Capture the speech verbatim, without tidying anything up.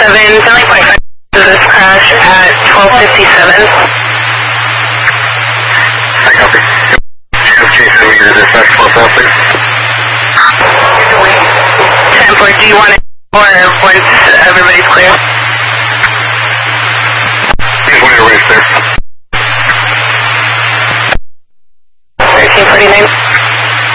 seven, seven point five to this crash at twelve fifty-seven. I copy. fifteen centimeter dispatch, close out, please. ten four, do you want it or once everybody's clear? Just when you're ready, sir.